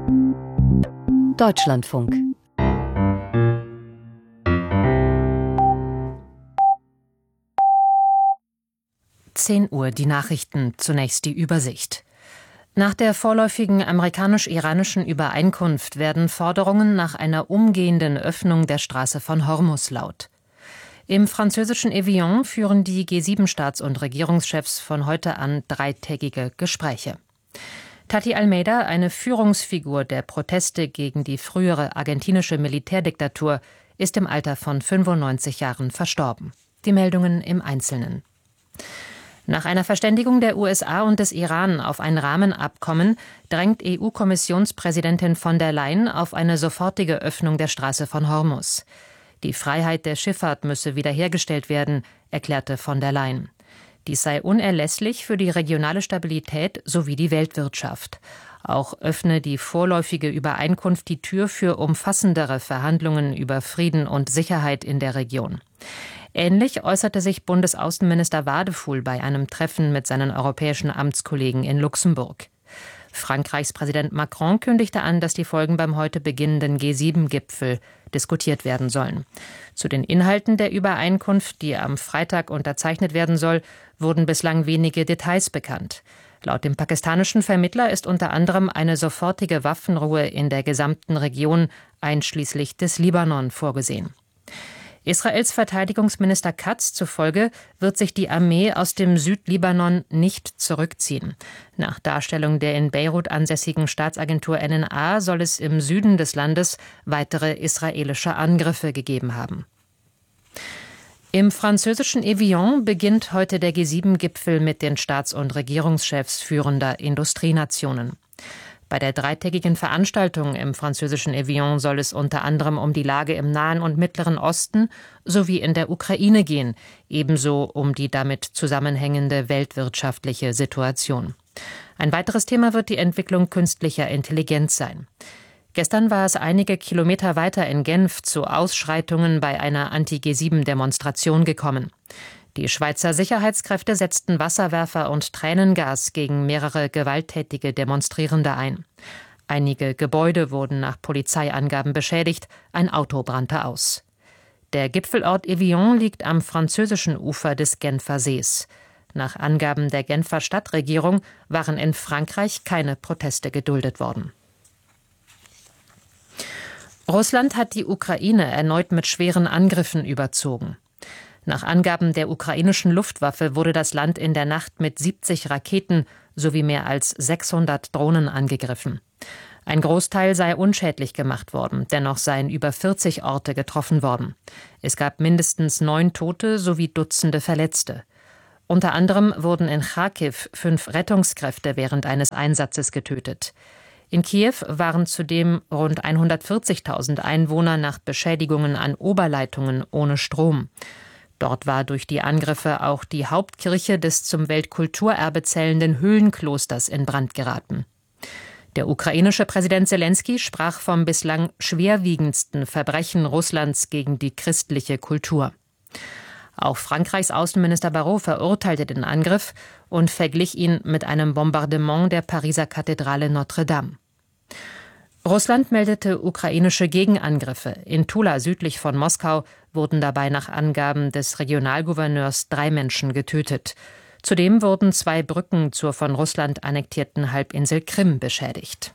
Deutschlandfunk. Uhr die Nachrichten, zunächst die Übersicht. Nach der vorläufigen amerikanisch-iranischen Übereinkunft werden Forderungen nach einer umgehenden Öffnung der Straße von Hormuz laut. Im französischen Evian führen die G7-Staats- und Regierungschefs von heute an dreitägige Gespräche. Tati Almeida, eine Führungsfigur der Proteste gegen die frühere argentinische Militärdiktatur, ist im Alter von 95 Jahren verstorben. Die Meldungen im Einzelnen. Nach einer Verständigung der USA und des Iran auf ein Rahmenabkommen drängt EU-Kommissionspräsidentin von der Leyen auf eine sofortige Öffnung der Straße von Hormuz. Die Freiheit der Schifffahrt müsse wiederhergestellt werden, erklärte von der Leyen. Dies sei unerlässlich für die regionale Stabilität sowie die Weltwirtschaft. Auch öffne die vorläufige Übereinkunft die Tür für umfassendere Verhandlungen über Frieden und Sicherheit in der Region. Ähnlich äußerte sich Bundesaußenminister Wadefuhl bei einem Treffen mit seinen europäischen Amtskollegen in Luxemburg. Frankreichs Präsident Macron kündigte an, dass die Folgen beim heute beginnenden G7-Gipfel diskutiert werden sollen. Zu den Inhalten der Übereinkunft, die am Freitag unterzeichnet werden soll, wurden bislang wenige Details bekannt. Laut dem pakistanischen Vermittler ist unter anderem eine sofortige Waffenruhe in der gesamten Region, einschließlich des Libanon, vorgesehen. Israels Verteidigungsminister Katz zufolge wird sich die Armee aus dem Südlibanon nicht zurückziehen. Nach Darstellung der in Beirut ansässigen Staatsagentur NNA soll es im Süden des Landes weitere israelische Angriffe gegeben haben. Im französischen Evian beginnt heute der G7-Gipfel mit den Staats- und Regierungschefs führender Industrienationen. Bei der dreitägigen Veranstaltung im französischen Evian soll es unter anderem um die Lage im Nahen und Mittleren Osten sowie in der Ukraine gehen, ebenso um die damit zusammenhängende weltwirtschaftliche Situation. Ein weiteres Thema wird die Entwicklung künstlicher Intelligenz sein. Gestern war es einige Kilometer weiter in Genf zu Ausschreitungen bei einer Anti-G7-Demonstration gekommen. Die Schweizer Sicherheitskräfte setzten Wasserwerfer und Tränengas gegen mehrere gewalttätige Demonstrierende ein. Einige Gebäude wurden nach Polizeiangaben beschädigt, ein Auto brannte aus. Der Gipfelort Evian liegt am französischen Ufer des Genfer Sees. Nach Angaben der Genfer Stadtregierung waren in Frankreich keine Proteste geduldet worden. Russland hat die Ukraine erneut mit schweren Angriffen überzogen. Nach Angaben der ukrainischen Luftwaffe wurde das Land in der Nacht mit 70 Raketen sowie mehr als 600 Drohnen angegriffen. Ein Großteil sei unschädlich gemacht worden, dennoch seien über 40 Orte getroffen worden. Es gab mindestens 9 Tote sowie Dutzende Verletzte. Unter anderem wurden in Charkiw 5 Rettungskräfte während eines Einsatzes getötet. In Kiew waren zudem rund 140.000 Einwohner nach Beschädigungen an Oberleitungen ohne Strom. Dort war durch die Angriffe auch die Hauptkirche des zum Weltkulturerbe zählenden Höhlenklosters in Brand geraten. Der ukrainische Präsident Selenskyj sprach vom bislang schwerwiegendsten Verbrechen Russlands gegen die christliche Kultur. Auch Frankreichs Außenminister Barrot verurteilte den Angriff und verglich ihn mit einem Bombardement der Pariser Kathedrale Notre-Dame. Russland meldete ukrainische Gegenangriffe. In Tula südlich von Moskau wurden dabei nach Angaben des Regionalgouverneurs 3 Menschen getötet. Zudem wurden 2 Brücken zur von Russland annektierten Halbinsel Krim beschädigt.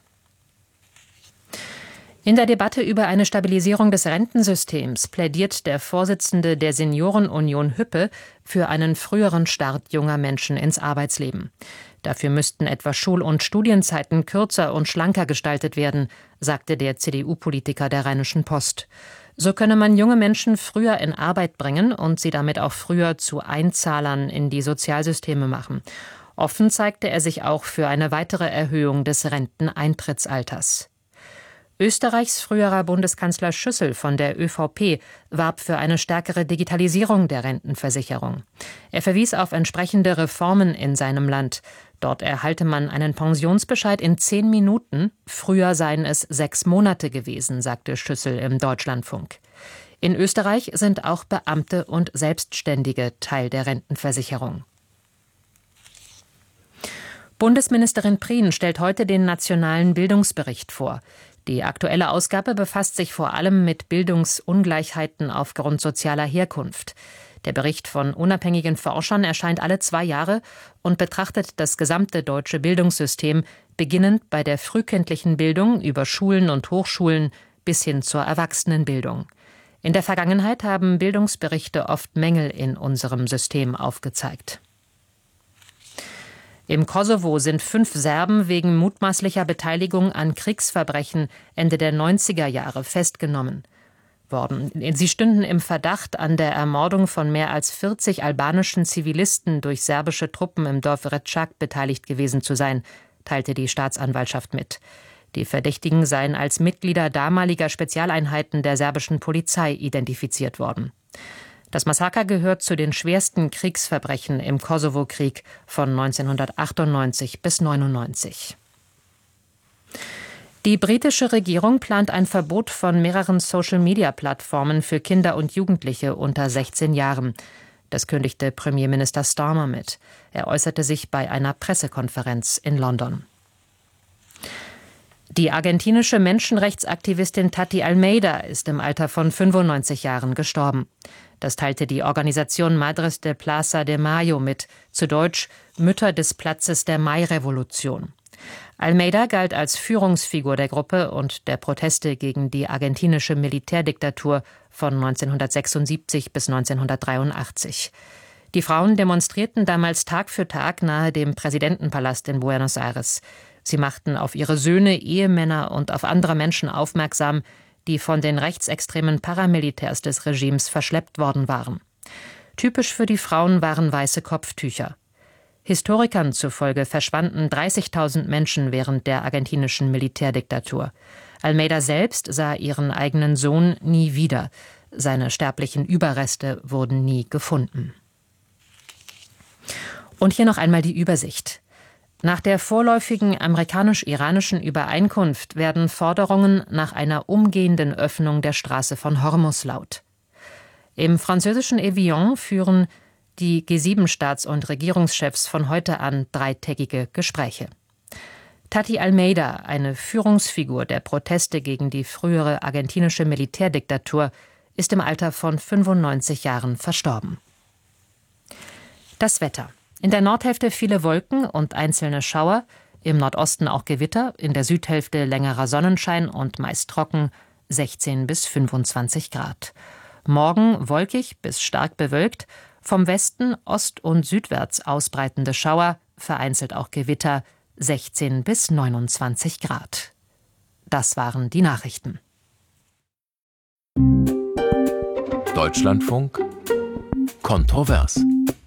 In der Debatte über eine Stabilisierung des Rentensystems plädiert der Vorsitzende der Seniorenunion Hüppe für einen früheren Start junger Menschen ins Arbeitsleben. Dafür müssten etwa Schul- und Studienzeiten kürzer und schlanker gestaltet werden, sagte der CDU-Politiker der Rheinischen Post. So könne man junge Menschen früher in Arbeit bringen und sie damit auch früher zu Einzahlern in die Sozialsysteme machen. Offen zeigte er sich auch für eine weitere Erhöhung des Renteneintrittsalters. Österreichs früherer Bundeskanzler Schüssel von der ÖVP warb für eine stärkere Digitalisierung der Rentenversicherung. Er verwies auf entsprechende Reformen in seinem Land. Dort erhalte man einen Pensionsbescheid in 10 Minuten. Früher seien es 6 Monate gewesen, sagte Schüssel im Deutschlandfunk. In Österreich sind auch Beamte und Selbstständige Teil der Rentenversicherung. Bundesministerin Prien stellt heute den Nationalen Bildungsbericht vor. Die aktuelle Ausgabe befasst sich vor allem mit Bildungsungleichheiten aufgrund sozialer Herkunft. Der Bericht von unabhängigen Forschern erscheint alle 2 Jahre und betrachtet das gesamte deutsche Bildungssystem, beginnend bei der frühkindlichen Bildung über Schulen und Hochschulen bis hin zur Erwachsenenbildung. In der Vergangenheit haben Bildungsberichte oft Mängel in unserem System aufgezeigt. Im Kosovo sind 5 Serben wegen mutmaßlicher Beteiligung an Kriegsverbrechen Ende der 90er Jahre festgenommen worden. Sie stünden im Verdacht, an der Ermordung von mehr als 40 albanischen Zivilisten durch serbische Truppen im Dorf Rečac beteiligt gewesen zu sein, teilte die Staatsanwaltschaft mit. Die Verdächtigen seien als Mitglieder damaliger Spezialeinheiten der serbischen Polizei identifiziert worden. Das Massaker gehört zu den schwersten Kriegsverbrechen im Kosovo-Krieg von 1998 bis 1999. Die britische Regierung plant ein Verbot von mehreren Social-Media-Plattformen für Kinder und Jugendliche unter 16 Jahren. Das kündigte Premierminister Starmer mit. Er äußerte sich bei einer Pressekonferenz in London. Die argentinische Menschenrechtsaktivistin Tati Almeida ist im Alter von 95 Jahren gestorben. Das teilte die Organisation Madres de Plaza de Mayo mit, zu Deutsch Mütter des Platzes der Mai-Revolution. Almeida galt als Führungsfigur der Gruppe und der Proteste gegen die argentinische Militärdiktatur von 1976 bis 1983. Die Frauen demonstrierten damals Tag für Tag nahe dem Präsidentenpalast in Buenos Aires. Sie machten auf ihre Söhne, Ehemänner und auf andere Menschen aufmerksam, die von den rechtsextremen Paramilitärs des Regimes verschleppt worden waren. Typisch für die Frauen waren weiße Kopftücher. Historikern zufolge verschwanden 30.000 Menschen während der argentinischen Militärdiktatur. Almeida selbst sah ihren eigenen Sohn nie wieder. Seine sterblichen Überreste wurden nie gefunden. Und hier noch einmal die Übersicht. Nach der vorläufigen amerikanisch-iranischen Übereinkunft werden Forderungen nach einer umgehenden Öffnung der Straße von Hormuz laut. Im französischen Evian führen die G7-Staats- und Regierungschefs von heute an 3-tägige Gespräche. Tati Almeida, eine Führungsfigur der Proteste gegen die frühere argentinische Militärdiktatur, ist im Alter von 95 Jahren verstorben. Das Wetter. In der Nordhälfte viele Wolken und einzelne Schauer, im Nordosten auch Gewitter, in der Südhälfte längerer Sonnenschein und meist trocken, 16 bis 25 Grad. Morgen wolkig bis stark bewölkt, vom Westen ost- und südwärts ausbreitende Schauer, vereinzelt auch Gewitter, 16 bis 29 Grad. Das waren die Nachrichten. Deutschlandfunk kontrovers.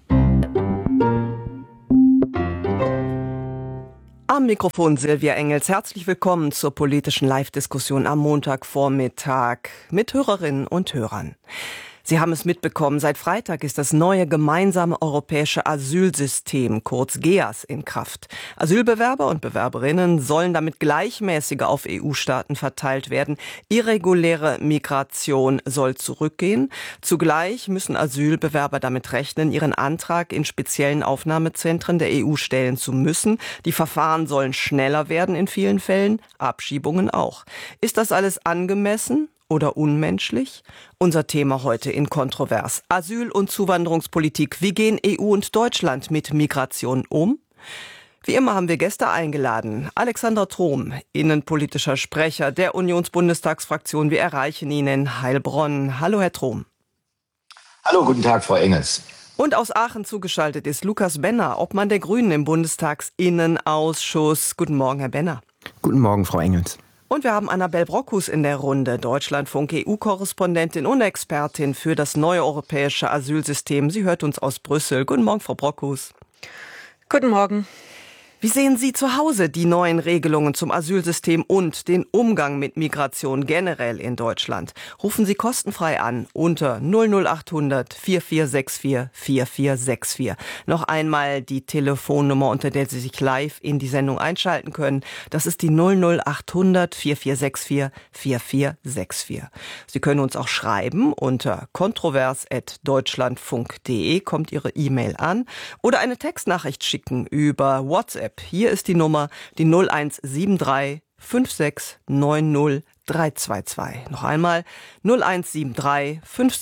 Am Mikrofon Silvia Engels. Herzlich willkommen zur politischen Live-Diskussion am Montagvormittag mit Hörerinnen und Hörern. Sie haben es mitbekommen, seit Freitag ist das neue gemeinsame europäische Asylsystem, kurz GEAS, in Kraft. Asylbewerber und Bewerberinnen sollen damit gleichmäßiger auf EU-Staaten verteilt werden. Irreguläre Migration soll zurückgehen. Zugleich müssen Asylbewerber damit rechnen, ihren Antrag in speziellen Aufnahmezentren der EU stellen zu müssen. Die Verfahren sollen schneller werden in vielen Fällen, Abschiebungen auch. Ist das alles angemessen oder unmenschlich? Unser Thema heute in Kontrovers. Asyl- und Zuwanderungspolitik. Wie gehen EU und Deutschland mit Migration um? Wie immer haben wir Gäste eingeladen. Alexander Trom, innenpolitischer Sprecher der Unionsbundestagsfraktion. Wir erreichen ihn in Heilbronn. Hallo, Herr Trom. Hallo, guten Tag, Frau Engels. Und aus Aachen zugeschaltet ist Lukas Benner, Obmann der Grünen im Bundestagsinnenausschuss. Guten Morgen, Herr Benner. Guten Morgen, Frau Engels. Und wir haben Annabel Brockhus in der Runde, Deutschlandfunk EU-Korrespondentin und Expertin für das neue europäische Asylsystem. Sie hört uns aus Brüssel. Guten Morgen, Frau Brockhus. Guten Morgen. Wie sehen Sie zu Hause die neuen Regelungen zum Asylsystem und den Umgang mit Migration generell in Deutschland? Rufen Sie kostenfrei an unter 00800 4464 4464. Noch einmal die Telefonnummer, unter der Sie sich live in die Sendung einschalten können. Das ist die 00800 4464 4464. Sie können uns auch schreiben unter kontrovers@deutschlandfunk.de kommt Ihre E-Mail an oder eine Textnachricht schicken über WhatsApp WhatsApp. Hier ist die Nummer, die 0173 5690 322. Noch einmal 0173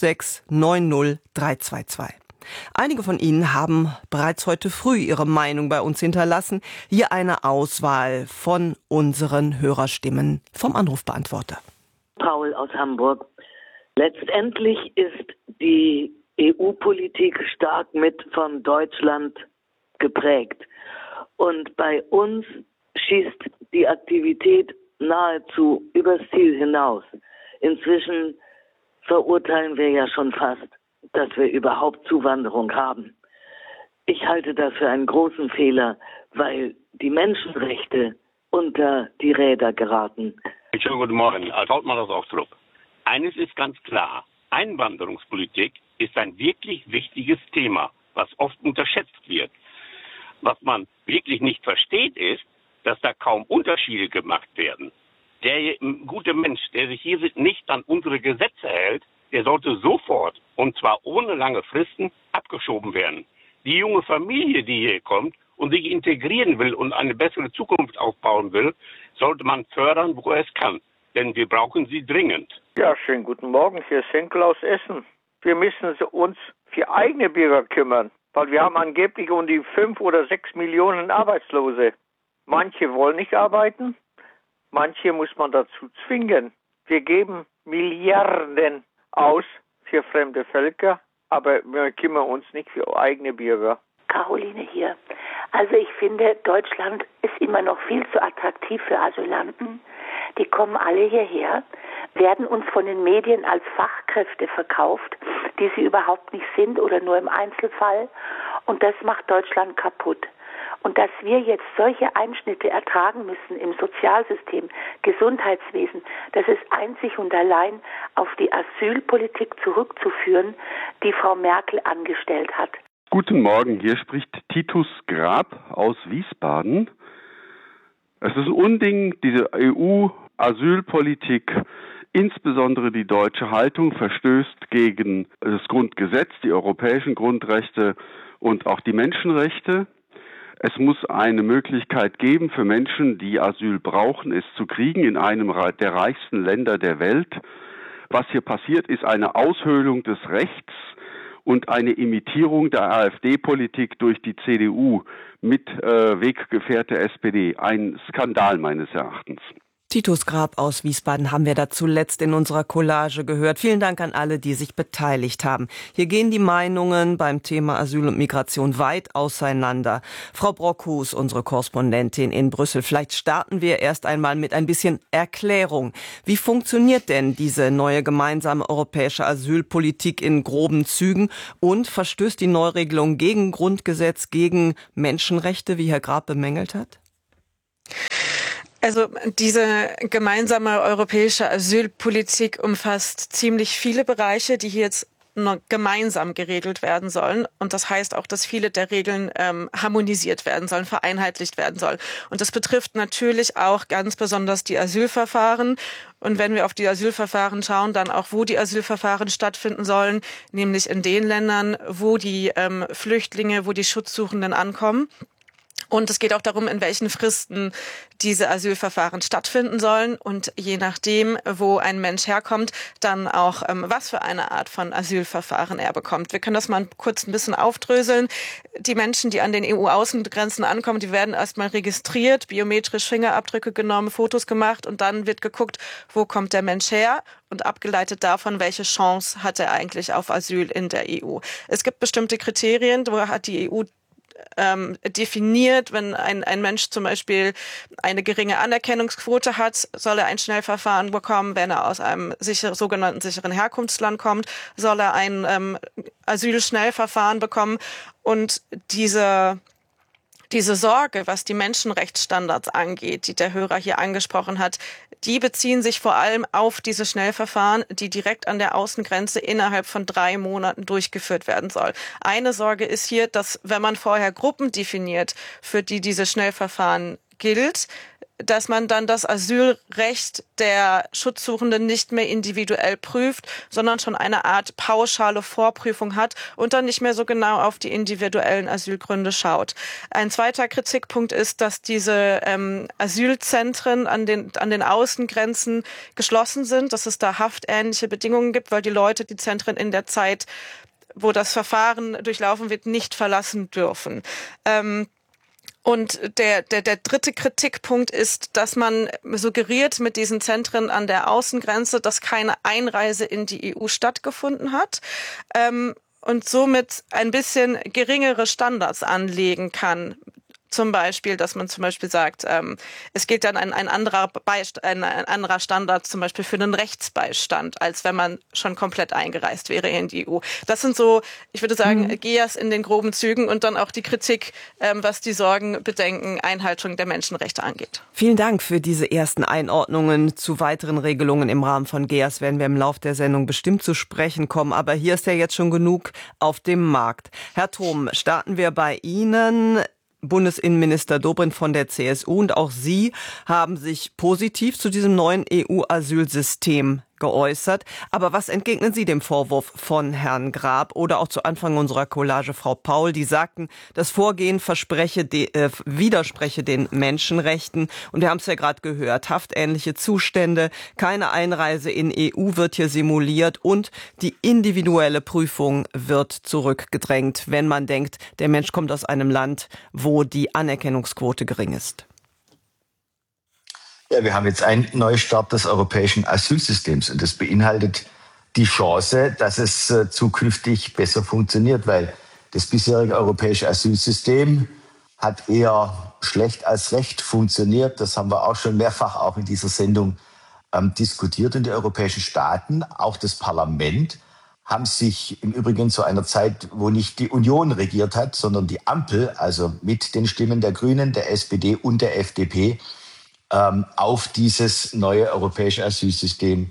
5690 322. Einige von Ihnen haben bereits heute früh ihre Meinung bei uns hinterlassen. Hier eine Auswahl von unseren Hörerstimmen vom Anrufbeantworter. Paul aus Hamburg. Letztendlich ist die EU-Politik stark mit von Deutschland geprägt. Und bei uns schießt die Aktivität nahezu übers Ziel hinaus. Inzwischen verurteilen wir ja schon fast, dass wir überhaupt Zuwanderung haben. Ich halte das für einen großen Fehler, weil die Menschenrechte unter die Räder geraten. Schönen guten Morgen, als Hauptmann aus Ostrop. Eines ist ganz klar, Einwanderungspolitik ist ein wirklich wichtiges Thema, was oft unterschätzt wird. Was man wirklich nicht versteht ist, dass da kaum Unterschiede gemacht werden. Der gute Mensch, der sich hier nicht an unsere Gesetze hält, der sollte sofort, und zwar ohne lange Fristen, abgeschoben werden. Die junge Familie, die hier kommt und sich integrieren will und eine bessere Zukunft aufbauen will, sollte man fördern, wo er es kann. Denn wir brauchen sie dringend. Ja, schönen guten Morgen. Hier ist Henkel aus Essen. Wir müssen uns für eigene Bürger kümmern, weil wir haben angeblich um die 5 oder 6 Millionen Arbeitslose. Manche wollen nicht arbeiten, manche muss man dazu zwingen. Wir geben Milliarden aus für fremde Völker, aber wir kümmern uns nicht für eigene Bürger. Caroline hier. Also ich finde, Deutschland ist immer noch viel zu attraktiv für Asylanten. Die kommen alle hierher, werden uns von den Medien als Fachkräfte verkauft, die sie überhaupt nicht sind oder nur im Einzelfall. Und das macht Deutschland kaputt. Und dass wir jetzt solche Einschnitte ertragen müssen im Sozialsystem, Gesundheitswesen, das ist einzig und allein auf die Asylpolitik zurückzuführen, die Frau Merkel angestellt hat. Guten Morgen, hier spricht Titus Grab aus Wiesbaden. Es ist ein Unding, diese EU-Asylpolitik, insbesondere die deutsche Haltung, verstößt gegen das Grundgesetz, die europäischen Grundrechte und auch die Menschenrechte. Es muss eine Möglichkeit geben für Menschen, die Asyl brauchen, es zu kriegen in einem der reichsten Länder der Welt. Was hier passiert, ist eine Aushöhlung des Rechts und eine Imitierung der AfD-Politik durch die CDU mit Weggefährte SPD. Ein Skandal meines Erachtens. Titus Grab aus Wiesbaden haben wir da zuletzt in unserer Collage gehört. Vielen Dank an alle, die sich beteiligt haben. Hier gehen die Meinungen beim Thema Asyl und Migration weit auseinander. Frau Brockhus, unsere Korrespondentin in Brüssel, vielleicht starten wir erst einmal mit ein bisschen Erklärung. Wie funktioniert denn diese neue gemeinsame europäische Asylpolitik in groben Zügen und verstößt die Neuregelung gegen Grundgesetz, gegen Menschenrechte, wie Herr Grab bemängelt hat? Also diese gemeinsame europäische Asylpolitik umfasst ziemlich viele Bereiche, die hier jetzt noch gemeinsam geregelt werden sollen. Und das heißt auch, dass viele der Regeln harmonisiert werden sollen, vereinheitlicht werden sollen. Und das betrifft natürlich auch ganz besonders die Asylverfahren. Und wenn wir auf die Asylverfahren schauen, dann auch, wo die Asylverfahren stattfinden sollen, nämlich in den Ländern, wo die Flüchtlinge, wo die Schutzsuchenden ankommen. Und es geht auch darum, in welchen Fristen diese Asylverfahren stattfinden sollen und je nachdem, wo ein Mensch herkommt, dann auch, was für eine Art von Asylverfahren er bekommt. Wir können das mal kurz ein bisschen aufdröseln. Die Menschen, die an den EU-Außengrenzen ankommen, die werden erstmal registriert, biometrisch Fingerabdrücke genommen, Fotos gemacht und dann wird geguckt, wo kommt der Mensch her und abgeleitet davon, welche Chance hat er eigentlich auf Asyl in der EU. Es gibt bestimmte Kriterien, wo hat die EU definiert, wenn ein Mensch zum Beispiel eine geringe Anerkennungsquote hat, soll er ein Schnellverfahren bekommen. Wenn er aus einem sogenannten sicheren Herkunftsland kommt, soll er ein Asylschnellverfahren bekommen. Und diese Sorge, was die Menschenrechtsstandards angeht, die der Hörer hier angesprochen hat, die beziehen sich vor allem auf diese Schnellverfahren, die direkt an der Außengrenze innerhalb von 3 Monaten durchgeführt werden soll. Eine Sorge ist hier, dass wenn man vorher Gruppen definiert, für die diese Schnellverfahren gilt, dass man dann das Asylrecht der Schutzsuchenden nicht mehr individuell prüft, sondern schon eine Art pauschale Vorprüfung hat und dann nicht mehr so genau auf die individuellen Asylgründe schaut. Ein zweiter Kritikpunkt ist, dass diese Asylzentren an den Außengrenzen geschlossen sind, dass es da haftähnliche Bedingungen gibt, weil die Leute die Zentren in der Zeit, wo das Verfahren durchlaufen wird, nicht verlassen dürfen. Und der dritte Kritikpunkt ist, dass man suggeriert mit diesen Zentren an der Außengrenze, dass keine Einreise in die EU stattgefunden hat und somit ein bisschen geringere Standards anlegen kann. Zum Beispiel, dass man zum Beispiel sagt, es gilt dann ein anderer Standard zum Beispiel für einen Rechtsbeistand, als wenn man schon komplett eingereist wäre in die EU. Das sind so, ich würde sagen, GEAS in den groben Zügen und dann auch die Kritik, was die Sorgen, Bedenken, Einhaltung der Menschenrechte angeht. Vielen Dank für diese ersten Einordnungen. Zu weiteren Regelungen im Rahmen von GEAS werden wir im Lauf der Sendung bestimmt zu sprechen kommen. Aber hier ist ja jetzt schon genug auf dem Markt. Herr Trom, starten wir bei Ihnen. Bundesinnenminister Dobrindt von der CSU und auch Sie haben sich positiv zu diesem neuen EU-Asylsystem geäußert. Aber was entgegnen Sie dem Vorwurf von Herrn Grab oder auch zu Anfang unserer Collage Frau Paul, die sagten, das Vorgehen widerspreche den Menschenrechten. Und wir haben es ja gerade gehört, haftähnliche Zustände, keine Einreise in EU wird hier simuliert und die individuelle Prüfung wird zurückgedrängt, wenn man denkt, der Mensch kommt aus einem Land, wo die Anerkennungsquote gering ist. Ja, wir haben jetzt einen Neustart des europäischen Asylsystems und das beinhaltet die Chance, dass es zukünftig besser funktioniert, weil das bisherige europäische Asylsystem hat eher schlecht als recht funktioniert. Das haben wir auch schon mehrfach auch in dieser Sendung diskutiert. Und die europäischen Staaten, auch das Parlament, haben sich im Übrigen zu einer Zeit, wo nicht die Union regiert hat, sondern die Ampel, also mit den Stimmen der Grünen, der SPD und der FDP, auf dieses neue europäische Asylsystem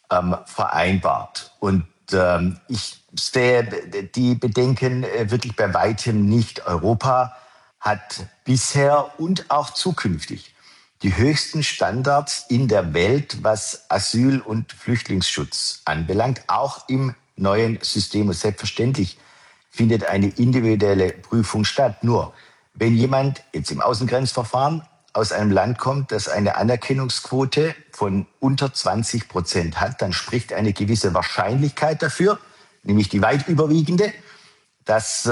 vereinbart. Und ich sehe die Bedenken wirklich bei weitem nicht. Europa hat bisher und auch zukünftig die höchsten Standards in der Welt, was Asyl- und Flüchtlingsschutz anbelangt, auch im neuen System. Und selbstverständlich findet eine individuelle Prüfung statt. Nur, wenn jemand jetzt im Außengrenzverfahren aus einem Land kommt, das eine Anerkennungsquote von unter 20% hat, dann spricht eine gewisse Wahrscheinlichkeit dafür, nämlich die weit überwiegende, dass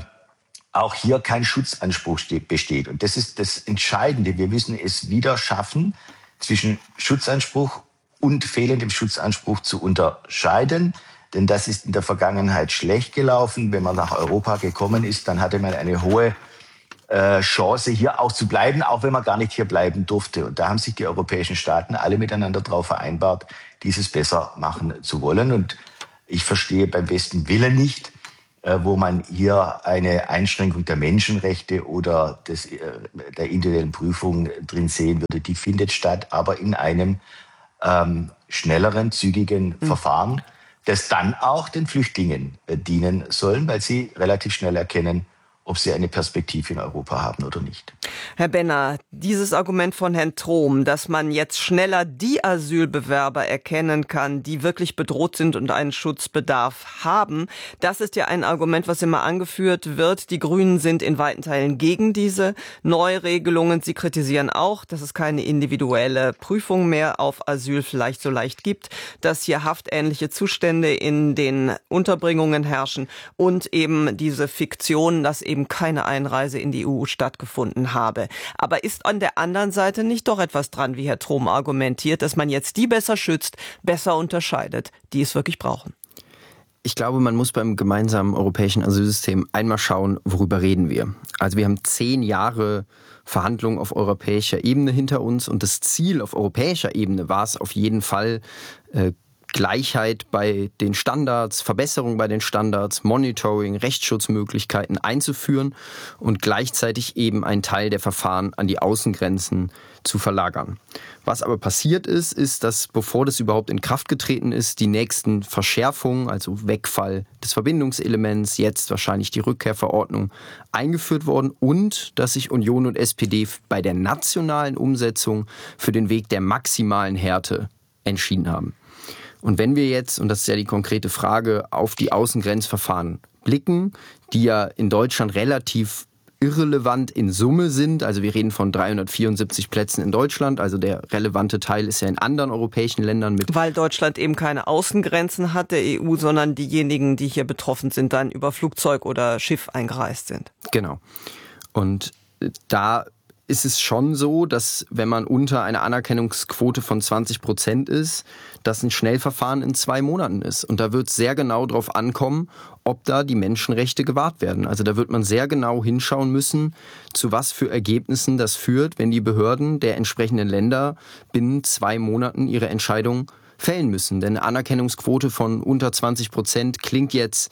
auch hier kein Schutzanspruch besteht. Und das ist das Entscheidende. Wir müssen es wieder schaffen, zwischen Schutzanspruch und fehlendem Schutzanspruch zu unterscheiden. Denn das ist in der Vergangenheit schlecht gelaufen. Wenn man nach Europa gekommen ist, dann hatte man eine hohe Chance, hier auch zu bleiben, auch wenn man gar nicht hier bleiben durfte. Und da haben sich die europäischen Staaten alle miteinander darauf vereinbart, dieses besser machen zu wollen. Und ich verstehe beim besten Willen nicht, wo man hier eine Einschränkung der Menschenrechte oder der individuellen Prüfung drin sehen würde. Die findet statt, aber in einem schnelleren, zügigen Verfahren, das dann auch den Flüchtlingen dienen soll, weil sie relativ schnell erkennen, ob sie eine Perspektive in Europa haben oder nicht. Herr Benner, dieses Argument von Herrn Trom, dass man jetzt schneller die Asylbewerber erkennen kann, die wirklich bedroht sind und einen Schutzbedarf haben, das ist ja ein Argument, was immer angeführt wird. Die Grünen sind in weiten Teilen gegen diese Neuregelungen. Sie kritisieren auch, dass es keine individuelle Prüfung mehr auf Asyl vielleicht so leicht gibt, dass hier haftähnliche Zustände in den Unterbringungen herrschen und eben diese Fiktion, dass eben keine Einreise in die EU stattgefunden habe. Aber ist an der anderen Seite nicht doch etwas dran, wie Herr Trom argumentiert, dass man jetzt die besser schützt, besser unterscheidet, die es wirklich brauchen? Ich glaube, man muss beim gemeinsamen europäischen Asylsystem einmal schauen, worüber reden wir. Also wir haben 10 Jahre Verhandlungen auf europäischer Ebene hinter uns und das Ziel auf europäischer Ebene war es auf jeden Fall, Gleichheit bei den Standards, Verbesserung bei den Standards, Monitoring, Rechtsschutzmöglichkeiten einzuführen und gleichzeitig eben einen Teil der Verfahren an die Außengrenzen zu verlagern. Was aber passiert ist, dass bevor das überhaupt in Kraft getreten ist, die nächsten Verschärfungen, also Wegfall des Verbindungselements, jetzt wahrscheinlich die Rückkehrverordnung, eingeführt worden und dass sich Union und SPD bei der nationalen Umsetzung für den Weg der maximalen Härte entschieden haben. Und wenn wir jetzt, und das ist ja die konkrete Frage, auf die Außengrenzverfahren blicken, die ja in Deutschland relativ irrelevant in Summe sind, also wir reden von 374 Plätzen in Deutschland, also der relevante Teil ist ja in anderen europäischen Ländern mit. Weil Deutschland eben keine Außengrenzen hat der EU, sondern diejenigen, die hier betroffen sind, dann über Flugzeug oder Schiff eingereist sind. Genau. Und da ist es schon so, dass wenn man unter einer Anerkennungsquote von 20% ist, dass ein Schnellverfahren in 2 Monaten ist. Und da wird es sehr genau drauf ankommen, ob da die Menschenrechte gewahrt werden. Also da wird man sehr genau hinschauen müssen, zu was für Ergebnissen das führt, wenn die Behörden der entsprechenden Länder binnen 2 Monaten ihre Entscheidung fällen müssen. Denn eine Anerkennungsquote von unter 20% klingt jetzt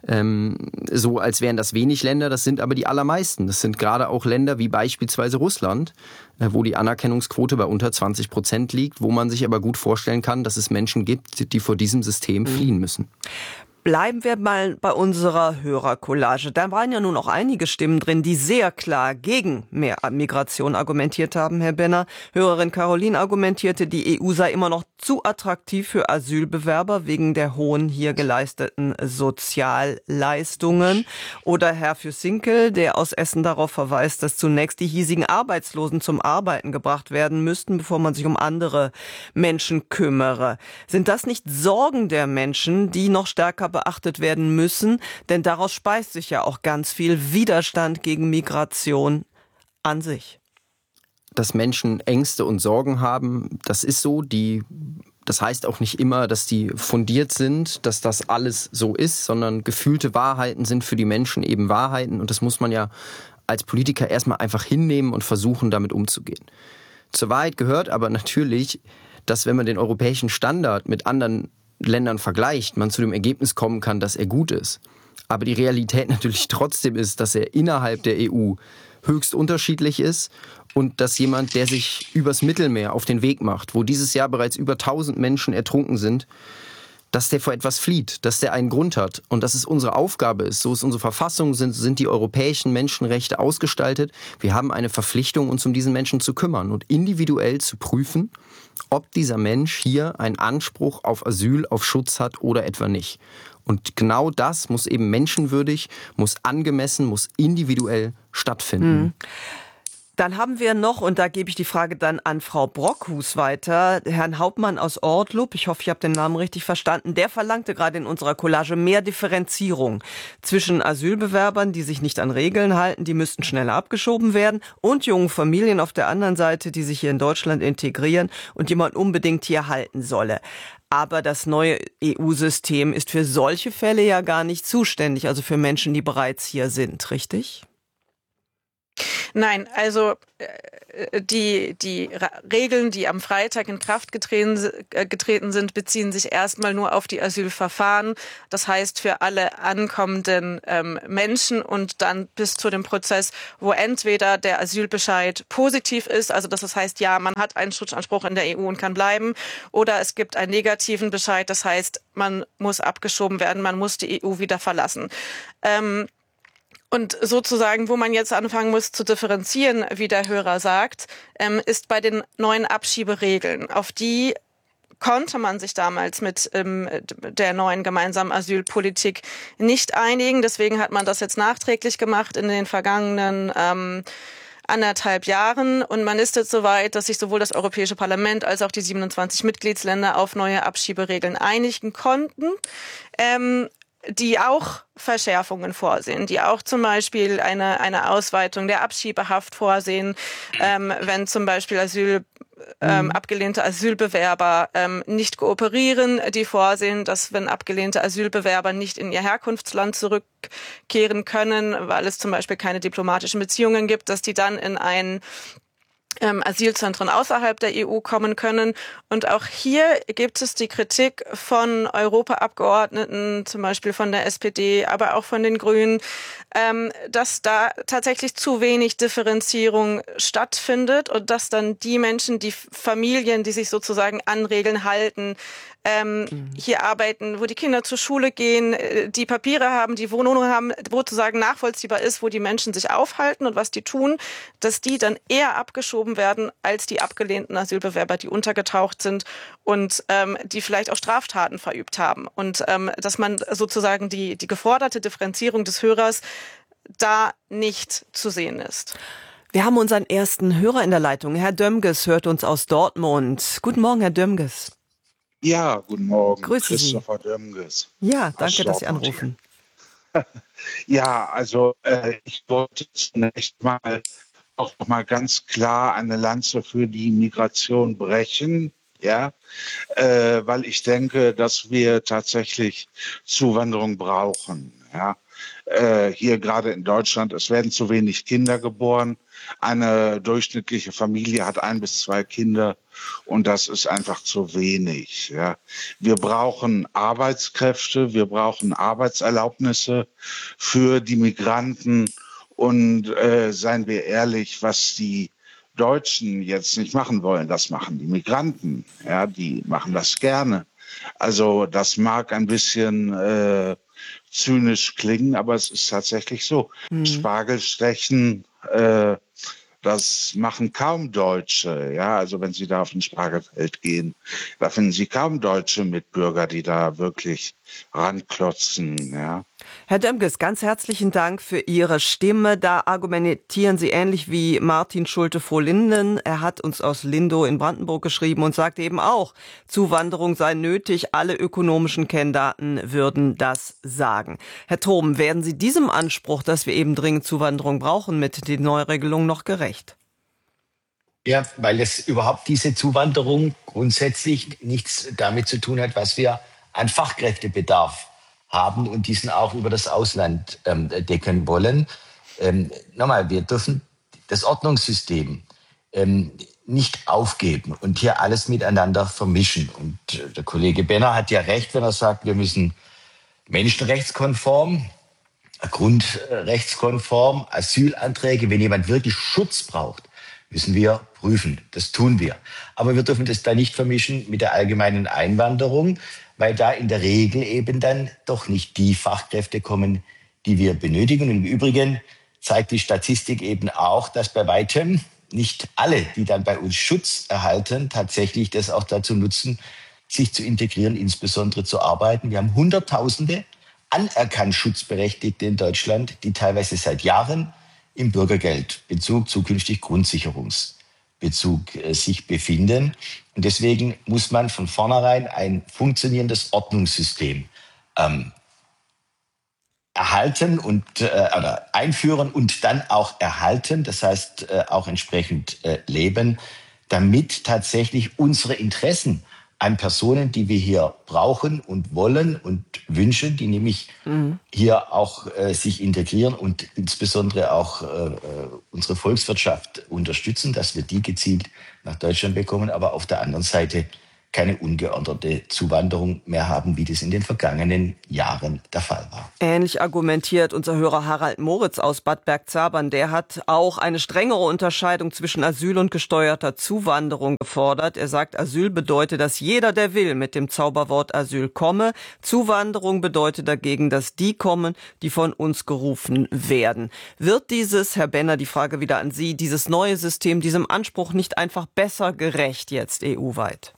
so, als wären das wenig Länder. Das sind aber die allermeisten. Das sind gerade auch Länder wie beispielsweise Russland, wo die Anerkennungsquote bei unter 20% liegt, wo man sich aber gut vorstellen kann, dass es Menschen gibt, die vor diesem System fliehen müssen. Bleiben wir mal bei unserer Hörercollage. Da waren ja nun auch einige Stimmen drin, die sehr klar gegen mehr Migration argumentiert haben, Herr Benner. Hörerin Caroline argumentierte, die EU sei immer noch zu attraktiv für Asylbewerber wegen der hohen hier geleisteten Sozialleistungen. Oder Herr Füsinkel, der aus Essen darauf verweist, dass zunächst die hiesigen Arbeitslosen zum Arbeiten gebracht werden müssten, bevor man sich um andere Menschen kümmere. Sind das nicht Sorgen der Menschen, die noch stärker beachtet werden müssen? Denn daraus speist sich ja auch ganz viel Widerstand gegen Migration an sich. Dass Menschen Ängste und Sorgen haben, das ist so. Das heißt auch nicht immer, dass die fundiert sind, dass das alles so ist, sondern gefühlte Wahrheiten sind für die Menschen eben Wahrheiten. Und das muss man ja als Politiker erstmal einfach hinnehmen und versuchen, damit umzugehen. Zur Wahrheit gehört aber natürlich, dass wenn man den europäischen Standard mit anderen Ländern vergleicht, man zu dem Ergebnis kommen kann, dass er gut ist. Aber die Realität natürlich trotzdem ist, dass er innerhalb der EU höchst unterschiedlich ist und dass jemand, der sich übers Mittelmeer auf den Weg macht, wo dieses Jahr bereits über 1000 Menschen ertrunken sind, dass der vor etwas flieht, dass der einen Grund hat und dass es unsere Aufgabe ist, so ist unsere Verfassung, sind die europäischen Menschenrechte ausgestaltet. Wir haben eine Verpflichtung, uns um diesen Menschen zu kümmern und individuell zu prüfen, ob dieser Mensch hier einen Anspruch auf Asyl, auf Schutz hat oder etwa nicht. Und genau das muss eben menschenwürdig, muss angemessen, muss individuell stattfinden. Dann haben wir noch, und da gebe ich die Frage dann an Frau Brockhus weiter, Herrn Hauptmann aus Ortlup, ich hoffe, ich habe den Namen richtig verstanden, der verlangte gerade in unserer Collage mehr Differenzierung zwischen Asylbewerbern, die sich nicht an Regeln halten, die müssten schneller abgeschoben werden, und jungen Familien auf der anderen Seite, die sich hier in Deutschland integrieren und die man unbedingt hier halten solle. Aber das neue EU-System ist für solche Fälle ja gar nicht zuständig, also für Menschen, die bereits hier sind, richtig? Nein, also die Regeln, die am Freitag in Kraft getreten sind, beziehen sich erstmal nur auf die Asylverfahren. Das heißt für alle ankommenden Menschen und dann bis zu dem Prozess, wo entweder der Asylbescheid positiv ist, also das heißt, ja, man hat einen Schutzanspruch in der EU und kann bleiben, oder es gibt einen negativen Bescheid, das heißt, man muss abgeschoben werden, man muss die EU wieder verlassen. Und sozusagen, wo man jetzt anfangen muss zu differenzieren, wie der Hörer sagt, ist bei den neuen Abschieberegeln. Auf die konnte man sich damals mit der neuen gemeinsamen Asylpolitik nicht einigen. Deswegen hat man das jetzt nachträglich gemacht in den vergangenen 1,5 Jahren. Und man ist jetzt so weit, dass sich sowohl das Europäische Parlament als auch die 27 Mitgliedsländer auf neue Abschieberegeln einigen konnten. Die auch Verschärfungen vorsehen, die auch zum Beispiel eine Ausweitung der Abschiebehaft vorsehen, wenn zum Beispiel abgelehnte Asylbewerber nicht kooperieren, die vorsehen, dass wenn abgelehnte Asylbewerber nicht in ihr Herkunftsland zurückkehren können, weil es zum Beispiel keine diplomatischen Beziehungen gibt, dass die dann in ein Asylzentren außerhalb der EU kommen können. Und auch hier gibt es die Kritik von Europaabgeordneten, zum Beispiel von der SPD, aber auch von den Grünen, dass da tatsächlich zu wenig Differenzierung stattfindet und dass dann die Menschen, die Familien, die sich sozusagen an Regeln halten, hier arbeiten, wo die Kinder zur Schule gehen, die Papiere haben, die Wohnungen haben, wo sozusagen nachvollziehbar ist, wo die Menschen sich aufhalten und was die tun, dass die dann eher abgeschoben werden als die abgelehnten Asylbewerber, die untergetaucht sind und die vielleicht auch Straftaten verübt haben. Und dass man sozusagen die geforderte Differenzierung des Hörers da nicht zu sehen ist. Wir haben unseren ersten Hörer in der Leitung. Herr Dömges hört uns aus Dortmund. Guten Morgen, Herr Dömges. Ja, guten Morgen. Grüße Christopher Dömges. Ja, danke, dass Sie anrufen. Ja, also ich wollte zunächst mal auch noch mal ganz klar eine Lanze für die Migration brechen, ja, weil ich denke, dass wir tatsächlich Zuwanderung brauchen, ja. Hier gerade in Deutschland, es werden zu wenig Kinder geboren. Eine durchschnittliche Familie hat 1 bis 2 Kinder und das ist einfach zu wenig. Ja. Wir brauchen Arbeitskräfte, wir brauchen Arbeitserlaubnisse für die Migranten und seien wir ehrlich, was die Deutschen jetzt nicht machen wollen, das machen die Migranten. Ja, die machen das gerne. Also das mag ein bisschen zynisch klingen, aber es ist tatsächlich so. Spargelstechen, das machen kaum Deutsche. Ja, also wenn Sie da auf ein Spargelfeld gehen, da finden Sie kaum deutsche Mitbürger, die da wirklich ranklotzen. Ja. Herr Dömges, ganz herzlichen Dank für Ihre Stimme. Da argumentieren Sie ähnlich wie Martin Schulte-Frohlinden. Er hat uns aus Lindow in Brandenburg geschrieben und sagt eben auch, Zuwanderung sei nötig. Alle ökonomischen Kenndaten würden das sagen. Herr Trom, werden Sie diesem Anspruch, dass wir eben dringend Zuwanderung brauchen, mit den Neuregelungen noch gerecht? Ja, weil es überhaupt diese Zuwanderung grundsätzlich nichts damit zu tun hat, was wir an Fachkräftebedarf haben und diesen auch über das Ausland decken wollen. Nochmal, wir dürfen das Ordnungssystem nicht aufgeben und hier alles miteinander vermischen. Und der Kollege Benner hat ja recht, wenn er sagt, wir müssen menschenrechtskonform, grundrechtskonform, Asylanträge, wenn jemand wirklich Schutz braucht, müssen wir prüfen. Das tun wir. Aber wir dürfen das da nicht vermischen mit der allgemeinen Einwanderung, weil da in der Regel eben dann doch nicht die Fachkräfte kommen, die wir benötigen. Und im Übrigen zeigt die Statistik eben auch, dass bei weitem nicht alle, die dann bei uns Schutz erhalten, tatsächlich das auch dazu nutzen, sich zu integrieren, insbesondere zu arbeiten. Wir haben Hunderttausende anerkannt Schutzberechtigte in Deutschland, die teilweise seit Jahren im Bürgergeldbezug, zukünftig Grundsicherungsbezug sich befinden. Und deswegen muss man von vornherein ein funktionierendes Ordnungssystem erhalten und oder einführen und dann auch erhalten, das heißt auch entsprechend leben, damit tatsächlich unsere Interessen an Personen, die wir hier brauchen und wollen und wünschen, die nämlich hier auch sich integrieren und insbesondere auch unsere Volkswirtschaft unterstützen, dass wir die gezielt nach Deutschland bekommen, aber auf der anderen Seite keine ungeordnete Zuwanderung mehr haben, wie das in den vergangenen Jahren der Fall war. Ähnlich argumentiert unser Hörer Harald Moritz aus Bad Bergzabern. Der hat auch eine strengere Unterscheidung zwischen Asyl und gesteuerter Zuwanderung gefordert. Er sagt, Asyl bedeutet, dass jeder, der will, mit dem Zauberwort Asyl komme. Zuwanderung bedeutet dagegen, dass die kommen, die von uns gerufen werden. Wird dieses, Herr Benner, die Frage wieder an Sie, dieses neue System, diesem Anspruch nicht einfach besser gerecht jetzt EU-weit?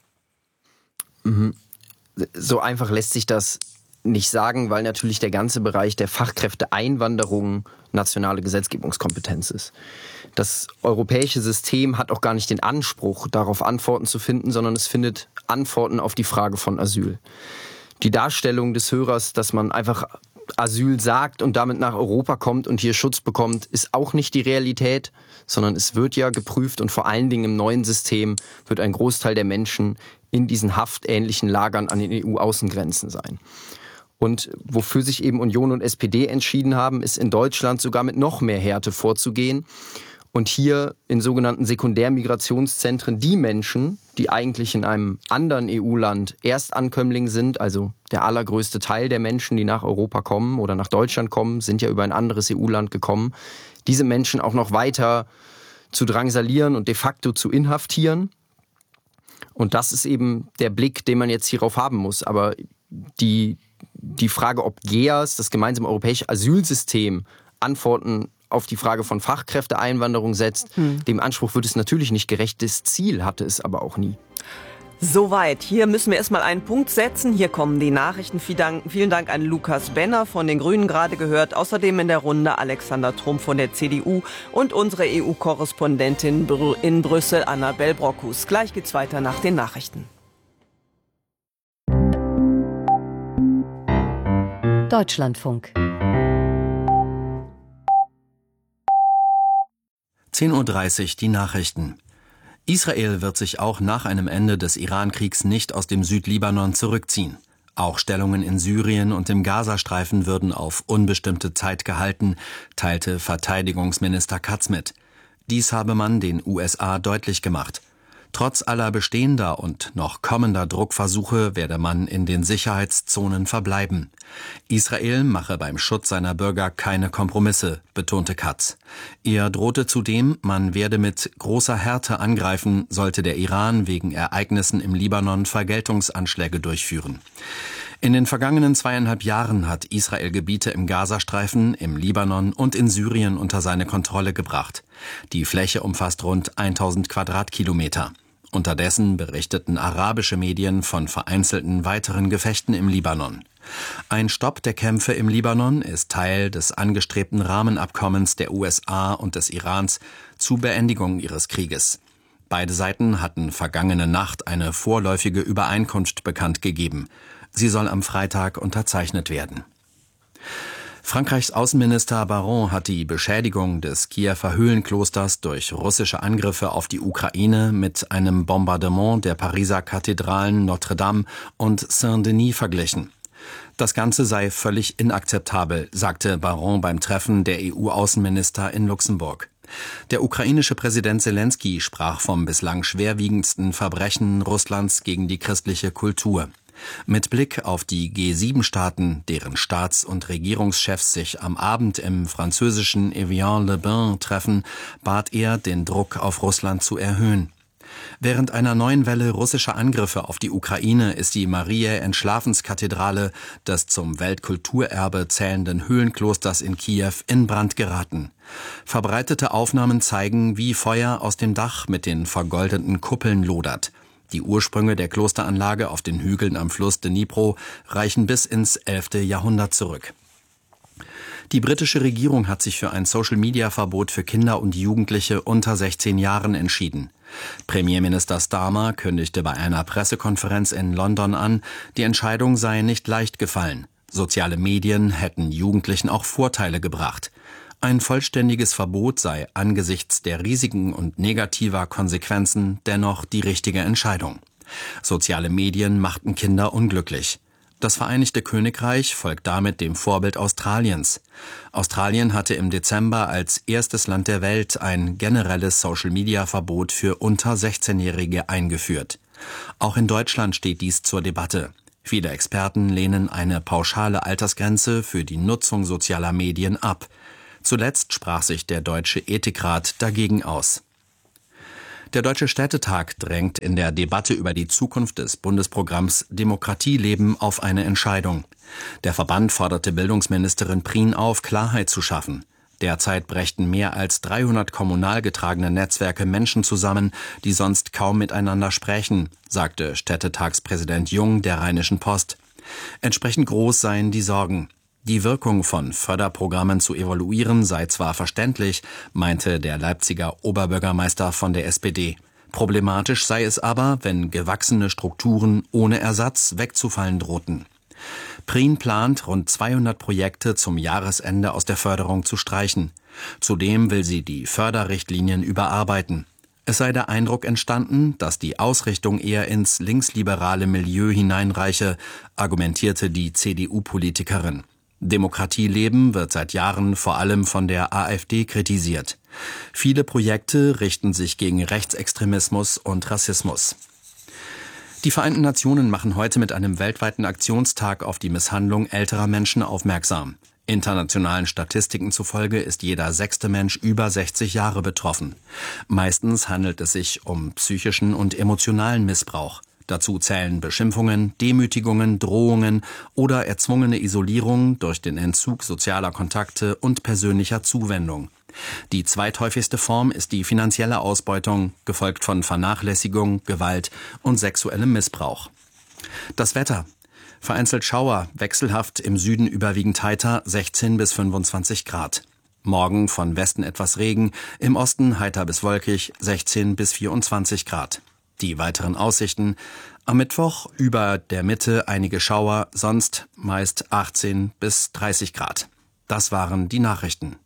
So einfach lässt sich das nicht sagen, weil natürlich der ganze Bereich der Fachkräfteeinwanderung nationale Gesetzgebungskompetenz ist. Das europäische System hat auch gar nicht den Anspruch, darauf Antworten zu finden, sondern es findet Antworten auf die Frage von Asyl. Die Darstellung des Hörers, dass man einfach Asyl sagt und damit nach Europa kommt und hier Schutz bekommt, ist auch nicht die Realität, sondern es wird ja geprüft und vor allen Dingen im neuen System wird ein Großteil der Menschen in diesen haftähnlichen Lagern an den EU-Außengrenzen sein. Und wofür sich eben Union und SPD entschieden haben, ist in Deutschland sogar mit noch mehr Härte vorzugehen Und hier in sogenannten Sekundärmigrationszentren die Menschen, die eigentlich in einem anderen EU-Land Erstankömmling sind, also der allergrößte Teil der Menschen, die nach Europa kommen oder nach Deutschland kommen, sind ja über ein anderes EU-Land gekommen, diese Menschen auch noch weiter zu drangsalieren und de facto zu inhaftieren. Und das ist eben der Blick, den man jetzt hierauf haben muss. Aber die Frage, ob GEAS, das gemeinsame europäische Asylsystem, Antworten auf die Frage von Fachkräfteeinwanderung setzt, dem Anspruch wird es natürlich nicht gerecht. Das Ziel hatte es aber auch nie. Soweit. Hier müssen wir erstmal einen Punkt setzen. Hier kommen die Nachrichten. Vielen Dank an Lukas Benner von den Grünen gerade gehört. Außerdem in der Runde Alexander Trumm von der CDU und unsere EU-Korrespondentin in Brüssel, Annabel Brockhus. Gleich geht's weiter nach den Nachrichten. Deutschlandfunk. 10:30 Uhr die Nachrichten. Israel wird sich auch nach einem Ende des Iran-Kriegs nicht aus dem Südlibanon zurückziehen. Auch Stellungen in Syrien und im Gazastreifen würden auf unbestimmte Zeit gehalten, teilte Verteidigungsminister Katz mit. Dies habe man den USA deutlich gemacht. Trotz aller bestehender und noch kommender Druckversuche werde man in den Sicherheitszonen verbleiben. Israel mache beim Schutz seiner Bürger keine Kompromisse, betonte Katz. Er drohte zudem, man werde mit großer Härte angreifen, sollte der Iran wegen Ereignissen im Libanon Vergeltungsanschläge durchführen. In den vergangenen 2,5 Jahren hat Israel Gebiete im Gazastreifen, im Libanon und in Syrien unter seine Kontrolle gebracht. Die Fläche umfasst rund 1000 Quadratkilometer. Unterdessen berichteten arabische Medien von vereinzelten weiteren Gefechten im Libanon. Ein Stopp der Kämpfe im Libanon ist Teil des angestrebten Rahmenabkommens der USA und des Irans zur Beendigung ihres Krieges. Beide Seiten hatten vergangene Nacht eine vorläufige Übereinkunft bekannt gegeben. Sie soll am Freitag unterzeichnet werden. Frankreichs Außenminister Baron hat die Beschädigung des Kiewer Höhlenklosters durch russische Angriffe auf die Ukraine mit einem Bombardement der Pariser Kathedralen Notre-Dame und Saint-Denis verglichen. Das Ganze sei völlig inakzeptabel, sagte Baron beim Treffen der EU-Außenminister in Luxemburg. Der ukrainische Präsident Selenskyj sprach vom bislang schwerwiegendsten Verbrechen Russlands gegen die christliche Kultur. Mit Blick auf die G7-Staaten, deren Staats- und Regierungschefs sich am Abend im französischen Evian-le-Bain treffen, bat er, den Druck auf Russland zu erhöhen. Während einer neuen Welle russischer Angriffe auf die Ukraine ist die Mariä-Entschlafenskathedrale des zum Weltkulturerbe zählenden Höhlenklosters in Kiew in Brand geraten. Verbreitete Aufnahmen zeigen, wie Feuer aus dem Dach mit den vergoldeten Kuppeln lodert. Die Ursprünge der Klosteranlage auf den Hügeln am Fluss Dnipro reichen bis ins 11. Jahrhundert zurück. Die britische Regierung hat sich für ein Social-Media-Verbot für Kinder und Jugendliche unter 16 Jahren entschieden. Premierminister Starmer kündigte bei einer Pressekonferenz in London an, die Entscheidung sei nicht leicht gefallen. Soziale Medien hätten Jugendlichen auch Vorteile gebracht. Ein vollständiges Verbot sei angesichts der Risiken und negativer Konsequenzen dennoch die richtige Entscheidung. Soziale Medien machten Kinder unglücklich. Das Vereinigte Königreich folgt damit dem Vorbild Australiens. Australien hatte im Dezember als erstes Land der Welt ein generelles Social-Media-Verbot für unter 16-Jährige eingeführt. Auch in Deutschland steht dies zur Debatte. Viele Experten lehnen eine pauschale Altersgrenze für die Nutzung sozialer Medien ab. Zuletzt sprach sich der Deutsche Ethikrat dagegen aus. Der Deutsche Städtetag drängt in der Debatte über die Zukunft des Bundesprogramms Demokratie leben auf eine Entscheidung. Der Verband forderte Bildungsministerin Prien auf, Klarheit zu schaffen. Derzeit brächten mehr als 300 kommunal getragene Netzwerke Menschen zusammen, die sonst kaum miteinander sprechen, sagte Städtetagspräsident Jung der Rheinischen Post. Entsprechend groß seien die Sorgen. Die Wirkung von Förderprogrammen zu evaluieren sei zwar verständlich, meinte der Leipziger Oberbürgermeister von der SPD. Problematisch sei es aber, wenn gewachsene Strukturen ohne Ersatz wegzufallen drohten. Prien plant, rund 200 Projekte zum Jahresende aus der Förderung zu streichen. Zudem will sie die Förderrichtlinien überarbeiten. Es sei der Eindruck entstanden, dass die Ausrichtung eher ins linksliberale Milieu hineinreiche, argumentierte die CDU-Politikerin. Demokratie leben wird seit Jahren vor allem von der AfD kritisiert. Viele Projekte richten sich gegen Rechtsextremismus und Rassismus. Die Vereinten Nationen machen heute mit einem weltweiten Aktionstag auf die Misshandlung älterer Menschen aufmerksam. Internationalen Statistiken zufolge ist jeder 6. Mensch über 60 Jahre betroffen. Meistens handelt es sich um psychischen und emotionalen Missbrauch. Dazu zählen Beschimpfungen, Demütigungen, Drohungen oder erzwungene Isolierung durch den Entzug sozialer Kontakte und persönlicher Zuwendung. Die zweithäufigste Form ist die finanzielle Ausbeutung, gefolgt von Vernachlässigung, Gewalt und sexuellem Missbrauch. Das Wetter. Vereinzelt Schauer, wechselhaft, im Süden überwiegend heiter, 16 bis 25 Grad. Morgen von Westen etwas Regen, im Osten heiter bis wolkig, 16 bis 24 Grad. Die weiteren Aussichten: am Mittwoch über der Mitte einige Schauer, sonst meist 18 bis 30 Grad. Das waren die Nachrichten.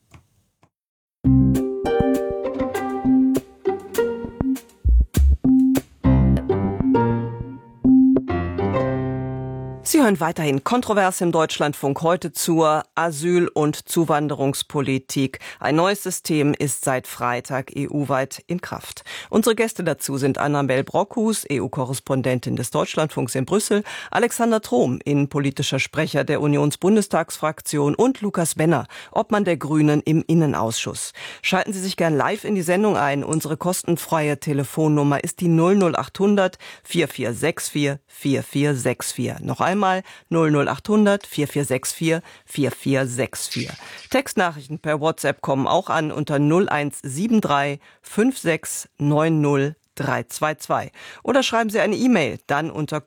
Sie hören weiterhin kontrovers im Deutschlandfunk, heute zur Asyl- und Zuwanderungspolitik. Ein neues System ist seit Freitag EU-weit in Kraft. Unsere Gäste dazu sind Annabel Brockhus, EU-Korrespondentin des Deutschlandfunks in Brüssel, Alexander Trom, innenpolitischer Sprecher der Unionsbundestagsfraktion, und Lukas Benner, Obmann der Grünen im Innenausschuss. Schalten Sie sich gern live in die Sendung ein. Unsere kostenfreie Telefonnummer ist die 00800 4464 4464. Noch einmal 00800 4464 4464. Textnachrichten per WhatsApp kommen auch an unter 0173 5690 322. Oder schreiben Sie eine E-Mail, dann unter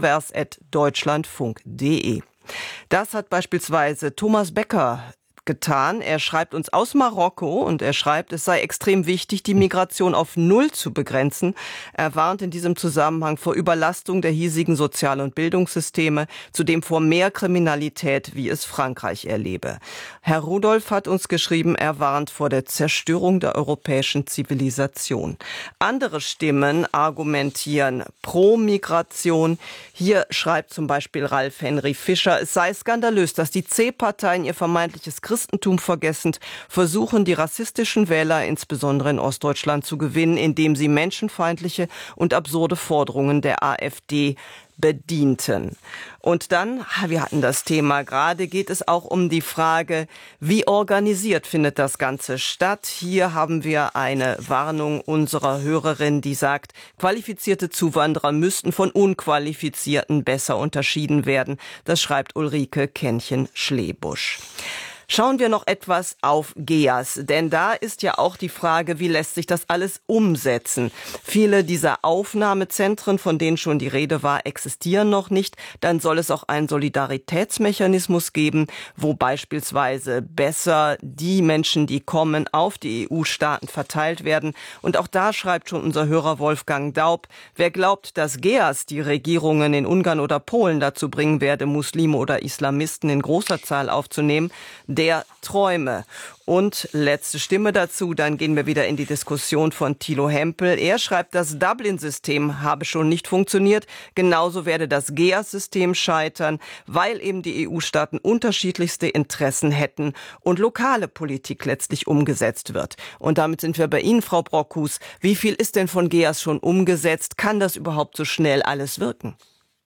kontrovers@deutschlandfunk.de. Das hat beispielsweise Thomas Becker getan. Er schreibt uns aus Marokko und er schreibt, es sei extrem wichtig, die Migration auf Null zu begrenzen. Er warnt in diesem Zusammenhang vor Überlastung der hiesigen Sozial- und Bildungssysteme, zudem vor mehr Kriminalität, wie es Frankreich erlebe. Herr Rudolph hat uns geschrieben, er warnt vor der Zerstörung der europäischen Zivilisation. Andere Stimmen argumentieren pro Migration. Hier schreibt zum Beispiel Ralf Henry Fischer, es sei skandalös, dass die C-Parteien ihr vermeintliches Christentum vergessend versuchen, die rassistischen Wähler insbesondere in Ostdeutschland zu gewinnen, indem sie menschenfeindliche und absurde Forderungen der AfD bedienten. Und dann, wir hatten das Thema gerade, geht es auch um die Frage, wie organisiert findet das Ganze statt? Hier haben wir eine Warnung unserer Hörerin, die sagt, qualifizierte Zuwanderer müssten von unqualifizierten besser unterschieden werden. Das schreibt Ulrike Kännchen-Schlebusch. Schauen wir noch etwas auf GEAS, denn da ist ja auch die Frage, wie lässt sich das alles umsetzen? Viele dieser Aufnahmezentren, von denen schon die Rede war, existieren noch nicht. Dann soll es auch einen Solidaritätsmechanismus geben, wo beispielsweise besser die Menschen, die kommen, auf die EU-Staaten verteilt werden. Und auch da schreibt schon unser Hörer Wolfgang Daub, wer glaubt, dass GEAS die Regierungen in Ungarn oder Polen dazu bringen werde, Muslime oder Islamisten in großer Zahl aufzunehmen, der träume. Und letzte Stimme dazu, dann gehen wir wieder in die Diskussion von Thilo Hempel. Er schreibt, das Dublin-System habe schon nicht funktioniert. Genauso werde das GEAS-System scheitern, weil eben die EU-Staaten unterschiedlichste Interessen hätten und lokale Politik letztlich umgesetzt wird. Und damit sind wir bei Ihnen, Frau Brockhus. Wie viel ist denn von GEAS schon umgesetzt? Kann das überhaupt so schnell alles wirken?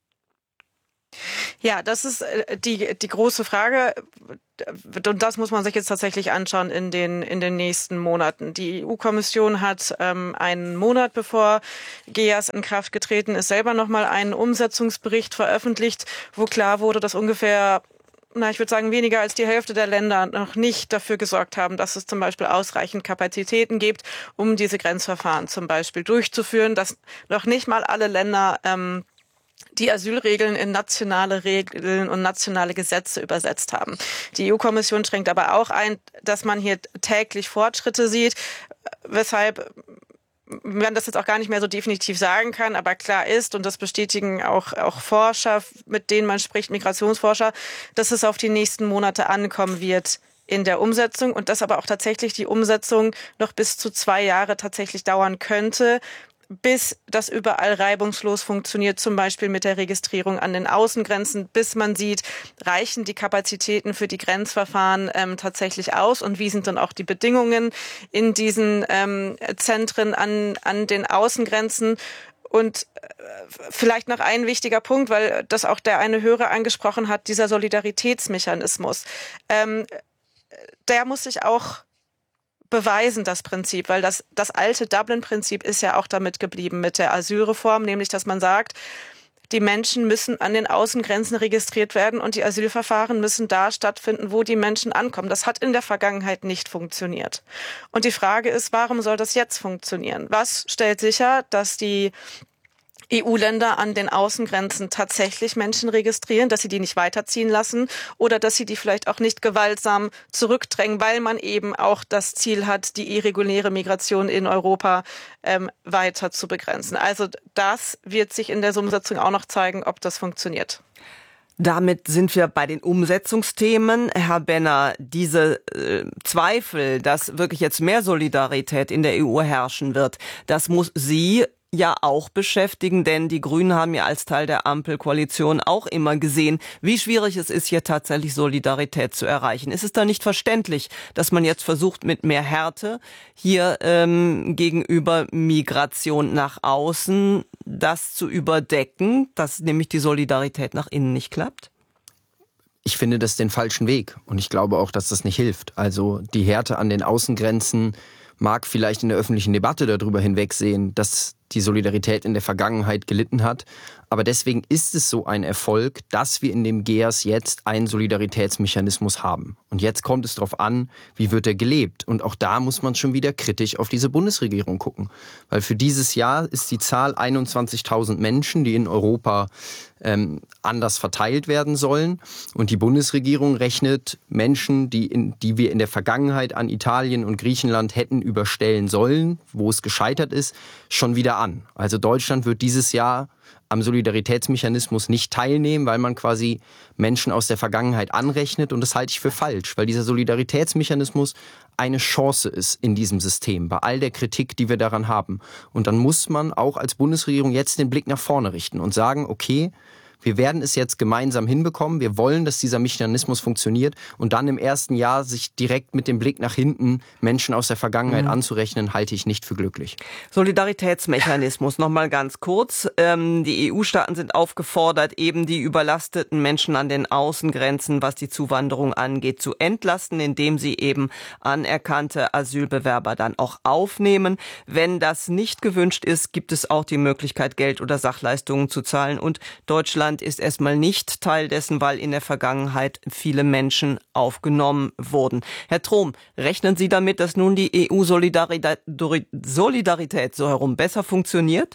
Ja, das ist die große Frage. Und das muss man sich jetzt tatsächlich anschauen in den nächsten Monaten. Die EU-Kommission hat einen Monat bevor GEAS in Kraft getreten ist, selber nochmal einen Umsetzungsbericht veröffentlicht, wo klar wurde, dass ungefähr, ich würde sagen, weniger als die Hälfte der Länder noch nicht dafür gesorgt haben, dass es zum Beispiel ausreichend Kapazitäten gibt, um diese Grenzverfahren zum Beispiel durchzuführen, dass noch nicht mal alle Länder die Asylregeln in nationale Regeln und nationale Gesetze übersetzt haben. Die EU-Kommission schränkt aber auch ein, dass man hier täglich Fortschritte sieht, weshalb man das jetzt auch gar nicht mehr so definitiv sagen kann, aber klar ist, und das bestätigen auch Forscher, mit denen man spricht, Migrationsforscher, dass es auf die nächsten Monate ankommen wird in der Umsetzung und dass aber auch tatsächlich die Umsetzung noch bis zu 2 Jahre tatsächlich dauern könnte, bis das überall reibungslos funktioniert, zum Beispiel mit der Registrierung an den Außengrenzen, bis man sieht, reichen die Kapazitäten für die Grenzverfahren tatsächlich aus und wie sind dann auch die Bedingungen in diesen Zentren an den Außengrenzen. Und vielleicht noch ein wichtiger Punkt, weil das auch der eine Hörer angesprochen hat, dieser Solidaritätsmechanismus. Der muss sich auch beweisen, das Prinzip, weil das alte Dublin-Prinzip ist ja auch damit geblieben mit der Asylreform, nämlich dass man sagt, die Menschen müssen an den Außengrenzen registriert werden und die Asylverfahren müssen da stattfinden, wo die Menschen ankommen. Das hat in der Vergangenheit nicht funktioniert. Und die Frage ist, warum soll das jetzt funktionieren? Was stellt sicher, dass die EU-Länder an den Außengrenzen tatsächlich Menschen registrieren, dass sie die nicht weiterziehen lassen oder dass sie die vielleicht auch nicht gewaltsam zurückdrängen, weil man eben auch das Ziel hat, die irreguläre Migration in Europa weiter zu begrenzen. Also das wird sich in der Umsetzung auch noch zeigen, ob das funktioniert. Damit sind wir bei den Umsetzungsthemen. Herr Benner, diese Zweifel, dass wirklich jetzt mehr Solidarität in der EU herrschen wird, das muss Sie ja auch beschäftigen, denn die Grünen haben ja als Teil der Ampelkoalition auch immer gesehen, wie schwierig es ist, hier tatsächlich Solidarität zu erreichen. Ist es da nicht verständlich, dass man jetzt versucht, mit mehr Härte hier gegenüber Migration nach außen das zu überdecken, dass nämlich die Solidarität nach innen nicht klappt? Ich finde das den falschen Weg und ich glaube auch, dass das nicht hilft. Also die Härte an den Außengrenzen mag vielleicht in der öffentlichen Debatte darüber hinwegsehen, dass die Solidarität in der Vergangenheit gelitten hat. Aber deswegen ist es so ein Erfolg, dass wir in dem GEAS jetzt einen Solidaritätsmechanismus haben. Und jetzt kommt es darauf an, wie wird er gelebt. Und auch da muss man schon wieder kritisch auf diese Bundesregierung gucken. Weil für dieses Jahr ist die Zahl 21.000 Menschen, die in Europa anders verteilt werden sollen. Und die Bundesregierung rechnet Menschen, die wir in der Vergangenheit an Italien und Griechenland hätten überstellen sollen, wo es gescheitert ist, schon wieder an. Also Deutschland wird dieses Jahr am Solidaritätsmechanismus nicht teilnehmen, weil man quasi Menschen aus der Vergangenheit anrechnet. Und das halte ich für falsch, weil dieser Solidaritätsmechanismus eine Chance ist in diesem System, bei all der Kritik, die wir daran haben. Und dann muss man auch als Bundesregierung jetzt den Blick nach vorne richten und sagen, okay, wir werden es jetzt gemeinsam hinbekommen. Wir wollen, dass dieser Mechanismus funktioniert und dann im ersten Jahr sich direkt mit dem Blick nach hinten Menschen aus der Vergangenheit anzurechnen, halte ich nicht für glücklich. Solidaritätsmechanismus, nochmal ganz kurz. Die EU-Staaten sind aufgefordert, eben die überlasteten Menschen an den Außengrenzen, was die Zuwanderung angeht, zu entlasten, indem sie eben anerkannte Asylbewerber dann auch aufnehmen. Wenn das nicht gewünscht ist, gibt es auch die Möglichkeit, Geld oder Sachleistungen zu zahlen. Und Deutschland ist erstmal nicht Teil dessen, weil in der Vergangenheit viele Menschen aufgenommen wurden. Herr Trom, rechnen Sie damit, dass nun die EU-Solidarität so herum besser funktioniert?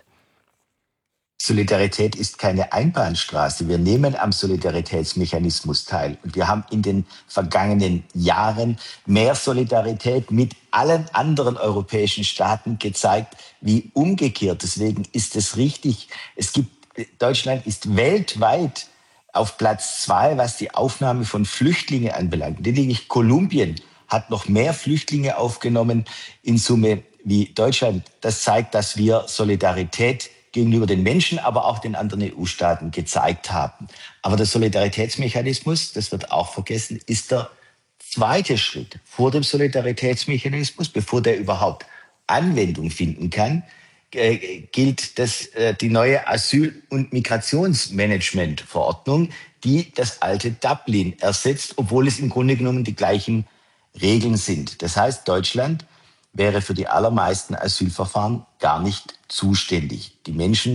Solidarität ist keine Einbahnstraße. Wir nehmen am Solidaritätsmechanismus teil. Und wir haben in den vergangenen Jahren mehr Solidarität mit allen anderen europäischen Staaten gezeigt, wie umgekehrt. Deswegen ist es richtig. Deutschland ist weltweit auf Platz 2, was die Aufnahme von Flüchtlingen anbelangt. Lediglich Kolumbien hat noch mehr Flüchtlinge aufgenommen in Summe wie Deutschland. Das zeigt, dass wir Solidarität gegenüber den Menschen, aber auch den anderen EU-Staaten gezeigt haben. Aber der Solidaritätsmechanismus, das wird auch vergessen, ist der zweite Schritt vor dem Solidaritätsmechanismus, bevor der überhaupt Anwendung finden kann, gilt die neue Asyl- und Migrationsmanagement-Verordnung, die das alte Dublin ersetzt, obwohl es im Grunde genommen die gleichen Regeln sind. Das heißt, Deutschland wäre für die allermeisten Asylverfahren gar nicht zuständig. Die Menschen